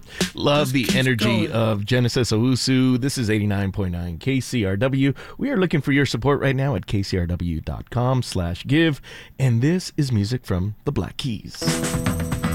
Love the energy of Genesis Owusu. This is 89.9 KCRW. We are looking for your support right now at kcrw.com/give. And this is music from the Black Keys.